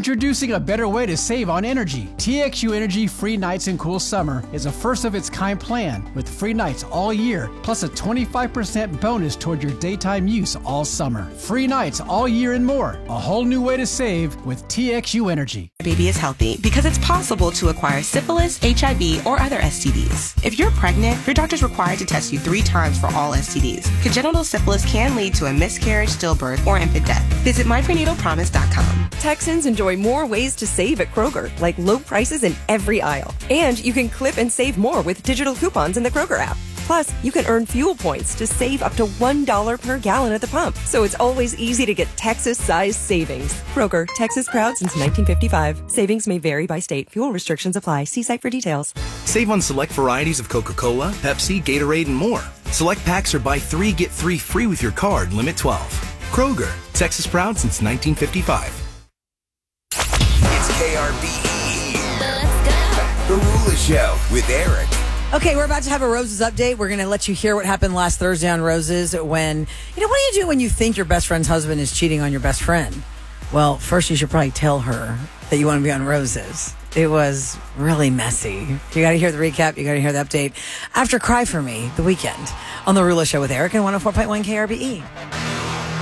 Introducing a better way to save on energy. TXU Energy Free Nights and Cool Summer is a first-of-its-kind plan with free nights all year, plus a 25% bonus toward your daytime use all summer. Free nights all year and more. A whole new way to save with TXU Energy. Baby is healthy because it's possible to acquire syphilis, HIV, or other STDs. If you're pregnant, your doctor's required to test you 3 times for all STDs. Congenital syphilis can lead to a miscarriage, stillbirth, or infant death. Visit myprenatalpromise.com. Texans enjoy more ways to save at Kroger, like low prices in every aisle. And you can clip and save more with digital coupons in the Kroger app. Plus, you can earn fuel points to save up to $1 per gallon at the pump. So it's always easy to get Texas-sized savings. Kroger, Texas proud since 1955. Savings may vary by state. Fuel restrictions apply. See site for details. Save on select varieties of Coca-Cola, Pepsi, Gatorade, and more. Select packs are buy 3, get 3 free with your card, limit 12. Kroger, Texas proud since 1955. It's KRBE. Let's go. The Rula Show with Eric. Okay, we're about to have a Roses update. We're going to let you hear what happened last Thursday on Roses when, what do you do when you think your best friend's husband is cheating on your best friend? Well, first you should probably tell her that you want to be on Roses. It was really messy. You got to hear the recap. You got to hear the update after Cry For Me, The Weekend, on The Rula Show with Eric and 104.1 KRBE.